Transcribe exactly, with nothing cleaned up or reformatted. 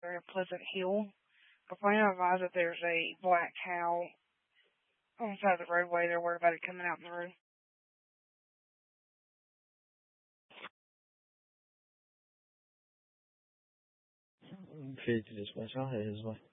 Very Pleasant Hill. A friend advised that there's a black cow on the side of the roadway. They're worried about it coming out in the road. 可以直接说上海是吧？